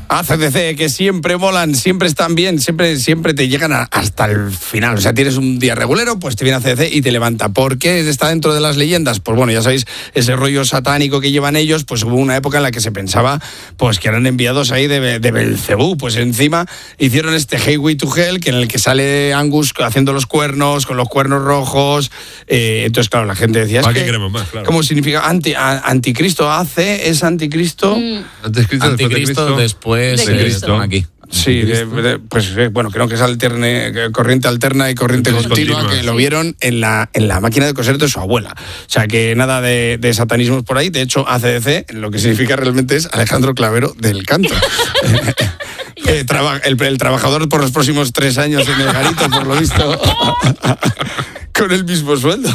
AC/DC, que siempre molan, siempre están bien, siempre te llegan hasta el final. O sea, tienes un día regulero, pues te viene AC/DC y te levanta. ¿Por qué está dentro de las leyendas? Pues bueno, ya sabéis, ese rollo satánico que llevan ellos, pues hubo una época en la que se pensaba pues que eran enviados ahí de Belcebú. Pues encima hicieron este Highway to Hell, que en el que sale Angus haciendo los cuernos, con los cuernos rojos. Entonces, claro, la gente decía... ¿Para qué queremos más? Claro. ¿Cómo significa? Anticristo. AC es anticristo. Anticristo después de Cristo. Aquí. Sí, pues bueno, creo que es corriente alterna y corriente continua, que lo vieron en la máquina de coser de su abuela. O sea, que nada de satanismos por ahí. De hecho, ACDC, lo que significa realmente es Alejandro Clavero del Canto. El trabajador por los próximos 3 años en el garito, por lo visto, con el mismo sueldo.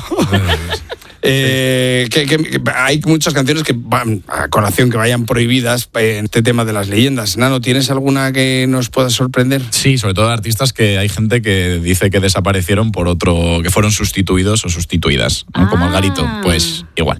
Que hay muchas canciones que van a colación, que vayan prohibidas en este tema de las leyendas. Nano, ¿tienes alguna que nos pueda sorprender? Sí, sobre todo artistas que hay gente que dice que desaparecieron por otro, que fueron sustituidos o sustituidas, ¿no? Como el garito, pues igual.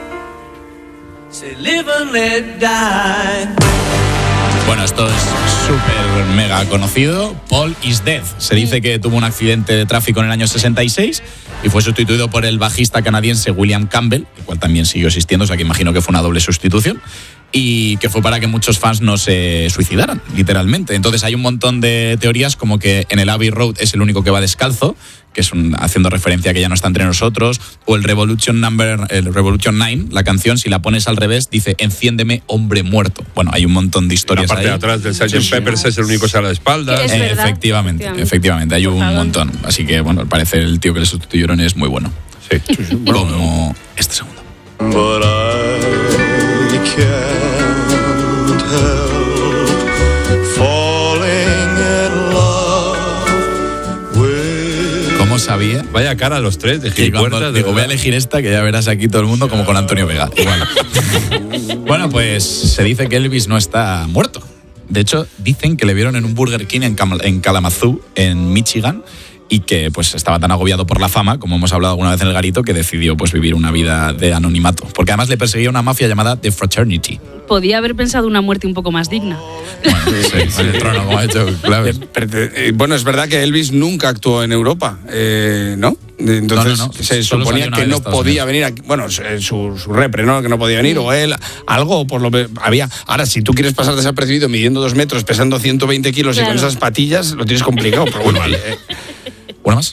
Bueno, esto es súper mega conocido. Paul is Dead. Se dice que tuvo un accidente de tráfico en el año 66 y fue sustituido por el bajista canadiense William Campbell, el cual también siguió existiendo, o sea que imagino que fue una doble sustitución, y que fue para que muchos fans no se suicidaran, literalmente. Entonces hay un montón de teorías, como que en el Abbey Road es el único que va descalzo, que es haciendo referencia a que ya no está entre nosotros, o el Revolution 9, la canción, si la pones al revés, dice enciéndeme, hombre muerto. Bueno, hay un montón de historias ahí. La parte de atrás del Sgt. Peppers es el único que sale a la espalda. Efectivamente, hay un montón. Así que, bueno, al parecer el tío que le sustituyeron es muy bueno. Sí. Como este segundo. But I can't help falling in love with... ¿Cómo sabía? Vaya cara a los tres de Gil Puertas. Digo, voy a elegir esta, que ya verás aquí todo el mundo como con Antonio Vega. Igual. Bueno, pues se dice que Elvis no está muerto. De hecho, dicen que le vieron en un Burger King en Kalamazoo, en Michigan, y que pues estaba tan agobiado por la fama, como hemos hablado alguna vez en el garito, que decidió pues vivir una vida de anonimato. Porque además le perseguía una mafia llamada The Fraternity. Podía haber pensado una muerte un poco más digna. Bueno, sí, el trono, como ha hecho Claves. Bueno, es verdad que Elvis nunca actuó en Europa, ¿no? Entonces no. se suponía que no podía venir aquí. Bueno, su repre, ¿no? Que no podía venir, o él, algo por lo que había. Ahora, si tú quieres pasar desapercibido midiendo 2 metros, pesando 120 kilos y con esas patillas, lo tienes complicado, pero bueno, vale. ¿Una más?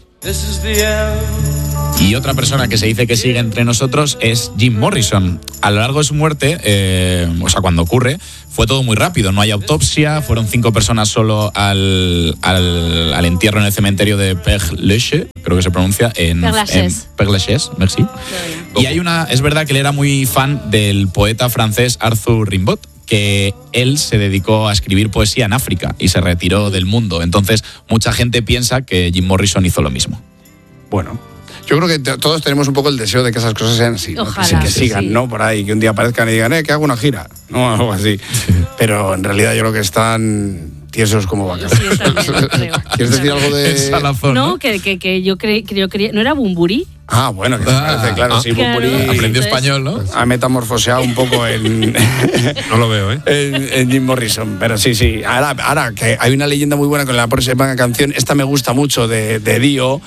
Y otra persona que se dice que sigue entre nosotros es Jim Morrison. A lo largo de su muerte, o sea, cuando ocurre, fue todo muy rápido. No hay autopsia, fueron 5 personas solo al entierro en el cementerio de Père Lachaise, creo que se pronuncia, en Père Lachaise, merci. Y es verdad que él era muy fan del poeta francés Arthur Rimbaud, que él se dedicó a escribir poesía en África y se retiró del mundo. Entonces, mucha gente piensa que Jim Morrison hizo lo mismo. Bueno, yo creo que todos tenemos un poco el deseo de que esas cosas sean así, ojalá, ¿no? Que sigan, sí. ¿No? Por ahí, que un día aparezcan y digan, que hago una gira, ¿no? Algo así. Sí. Pero en realidad yo creo que están tiesos como vacas. Sí, yo también creo. ¿Quieres decir algo de...? Salazón, no, que yo creía... ¿No era Bumburi? Ah, bueno, que se parece, claro, sí, Bumburi. Aprendió español, ¿no? Ha metamorfoseado un poco en... No lo veo, en Jim Morrison, pero sí. Ahora que hay una leyenda muy buena con la próxima canción, esta me gusta mucho, de Dio.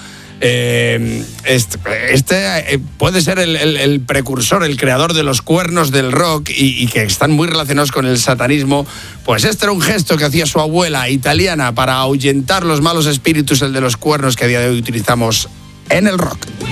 Puede ser el precursor, el creador de los cuernos del rock y que están muy relacionados con el satanismo. Pues este era un gesto que hacía su abuela italiana para ahuyentar los malos espíritus, el de los cuernos, que a día de hoy utilizamos en el rock.